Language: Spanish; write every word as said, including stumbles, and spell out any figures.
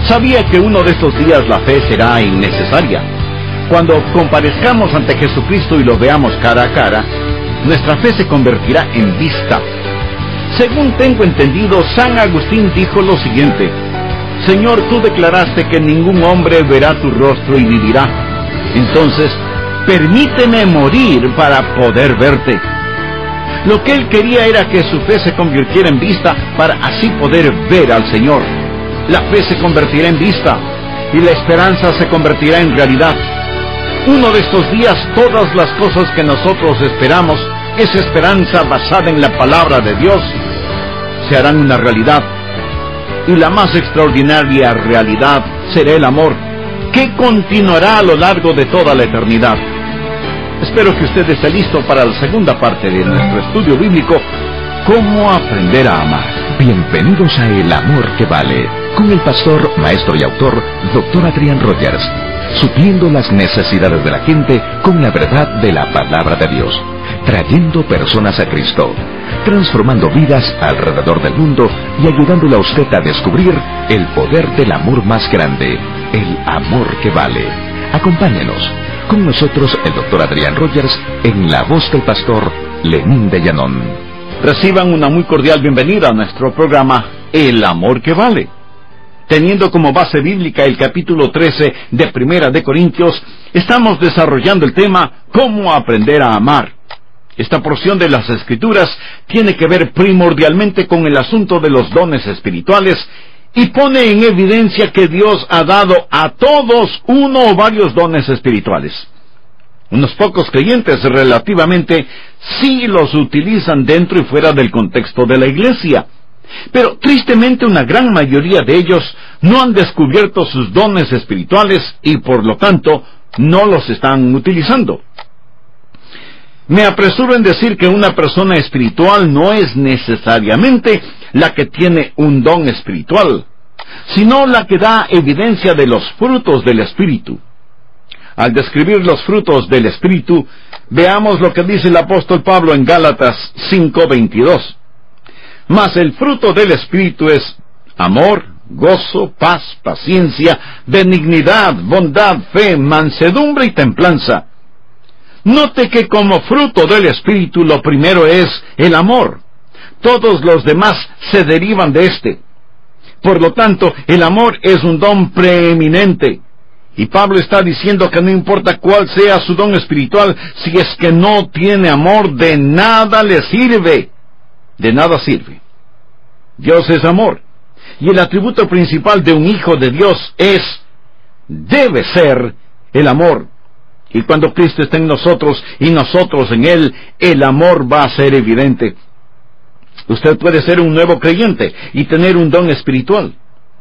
Sabía que uno de estos días la fe será innecesaria. Cuando comparezcamos ante Jesucristo y lo veamos cara a cara, nuestra fe se convertirá en vista. Según tengo entendido, San Agustín dijo lo siguiente: Señor, tú declaraste que ningún hombre verá tu rostro y vivirá. Entonces, permíteme morir para poder verte. Lo que él quería era que su fe se convirtiera en vista para así poder ver al Señor. La fe se convertirá en vista y la esperanza se convertirá en realidad. Uno de estos días, todas las cosas que nosotros esperamos, esa esperanza basada en la palabra de Dios, se harán una realidad. Y la más extraordinaria realidad será el amor, que continuará a lo largo de toda la eternidad. Espero que usted esté listo para la segunda parte de nuestro estudio bíblico, ¿Cómo aprender a amar? Bienvenidos a El Amor que Vale, con el pastor, maestro y autor, doctor Adrián Rogers, supliendo las necesidades de la gente con la verdad de la palabra de Dios, trayendo personas a Cristo, transformando vidas alrededor del mundo y ayudándole a usted a descubrir el poder del amor más grande, el amor que vale. Acompáñenos. Con nosotros el doctor Adrián Rogers en la voz del pastor Lenín de Llanón. Reciban una muy cordial bienvenida a nuestro programa El Amor que Vale. Teniendo como base bíblica el capítulo trece de Primera de Corintios, estamos desarrollando el tema ¿Cómo aprender a amar? Esta porción de las Escrituras tiene que ver primordialmente con el asunto de los dones espirituales y pone en evidencia que Dios ha dado a todos uno o varios dones espirituales. Unos pocos creyentes relativamente sí los utilizan dentro y fuera del contexto de la iglesia. Pero tristemente una gran mayoría de ellos no han descubierto sus dones espirituales y por lo tanto no los están utilizando. Me apresuro en decir que una persona espiritual no es necesariamente la que tiene un don espiritual, sino la que da evidencia de los frutos del Espíritu. Al describir los frutos del Espíritu, veamos lo que dice el apóstol Pablo en Gálatas cinco veintidós. Mas el fruto del Espíritu es amor, gozo, paz, paciencia, benignidad, bondad, fe, mansedumbre y templanza. Note que como fruto del Espíritu lo primero es el amor. Todos los demás se derivan de este. Por lo tanto, el amor es un don preeminente. Y Pablo está diciendo que no importa cuál sea su don espiritual, si es que no tiene amor, de nada le sirve. De nada sirve. Dios es amor. Y el atributo principal de un hijo de Dios es, debe ser, el amor. Y cuando Cristo está en nosotros y nosotros en Él, el amor va a ser evidente. Usted puede ser un nuevo creyente y tener un don espiritual.